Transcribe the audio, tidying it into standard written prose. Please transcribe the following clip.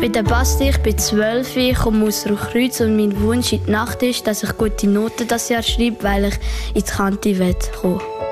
bin der Basti, ich bin 12, ich komme aus Rotkreuz und mein Wunsch in der Nacht ist, dass ich gute Noten das Jahr schreibe, weil ich ins Kante kommen will.